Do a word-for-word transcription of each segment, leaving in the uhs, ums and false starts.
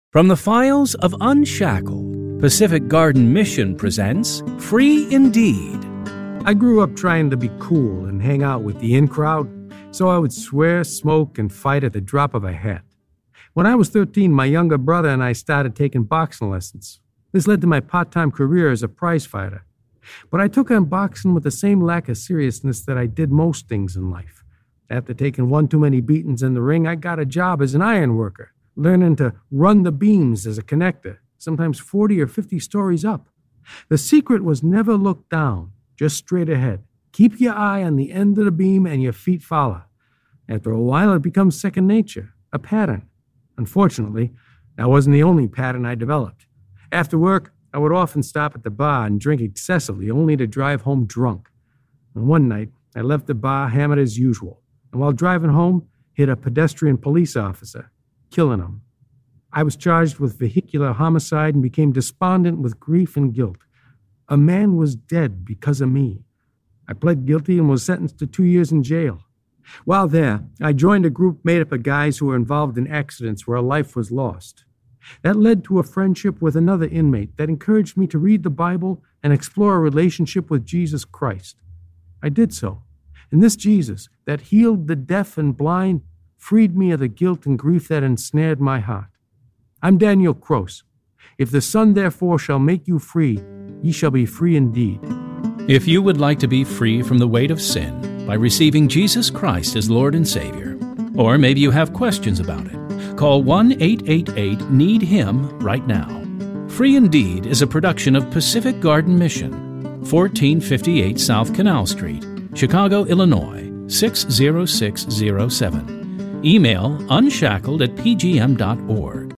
From the files of Unshackled, Pacific Garden Mission presents Free Indeed. I grew up trying to be cool and hang out with the in crowd, so I would swear, smoke, and fight at the drop of a hat. When I was thirteen, my younger brother and I started taking boxing lessons. This led to my part-time career as a prize fighter. But I took on boxing with the same lack of seriousness that I did most things in life. After taking one too many beatings in the ring, I got a job as an iron worker, learning to run the beams as a connector, sometimes forty or fifty stories up. The secret was never look down, just straight ahead. Keep your eye on the end of the beam and your feet follow. After a while, it becomes second nature, a pattern. Unfortunately, that wasn't the only pattern I developed. After work, I would often stop at the bar and drink excessively, only to drive home drunk. And one night, I left the bar hammered as usual, and while driving home, hit a pedestrian police officer, killing him. I was charged with vehicular homicide and became despondent with grief and guilt. A man was dead because of me. I pled guilty and was sentenced to two years in jail. While there, I joined a group made up of guys who were involved in accidents where a life was lost. That led to a friendship with another inmate that encouraged me to read the Bible and explore a relationship with Jesus Christ. I did so, and this Jesus that healed the deaf and blind freed me of the guilt and grief that ensnared my heart. I'm Daniel Croce. If the Son therefore shall make you free, ye shall be free indeed. If you would like to be free from the weight of sin by receiving Jesus Christ as Lord and Savior, or maybe you have questions about it, call one eight eight eight need him right now. Free Indeed is a production of Pacific Garden Mission, fourteen fifty-eight South Canal Street, Chicago, Illinois, six zero six zero seven. Email unshackled at p g m dot org.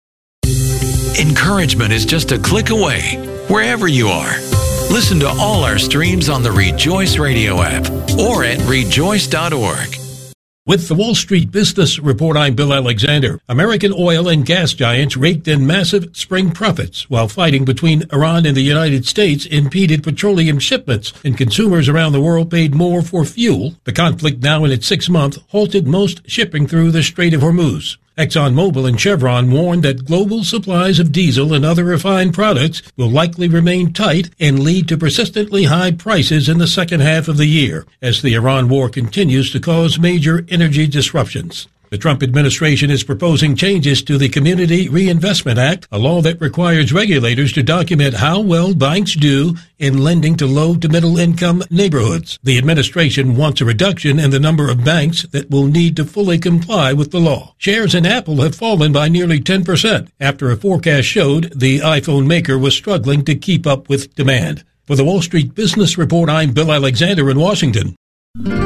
Encouragement is just a click away, wherever you are. Listen to all our streams on the Rejoice Radio app or at rejoice dot org. With the Wall Street Business Report, I'm Bill Alexander. American oil and gas giants raked in massive spring profits, while fighting between Iran and the United States impeded petroleum shipments, and consumers around the world paid more for fuel. The conflict, now in its sixth month, halted most shipping through the Strait of Hormuz. ExxonMobil and Chevron warned that global supplies of diesel and other refined products will likely remain tight and lead to persistently high prices in the second half of the year, as the Iran war continues to cause major energy disruptions. The Trump administration is proposing changes to the Community Reinvestment Act, a law that requires regulators to document how well banks do in lending to low to middle income neighborhoods. The administration wants a reduction in the number of banks that will need to fully comply with the law. Shares in Apple have fallen by nearly ten percent after a forecast showed the iPhone maker was struggling to keep up with demand. For the Wall Street Business Report, I'm Bill Alexander in Washington.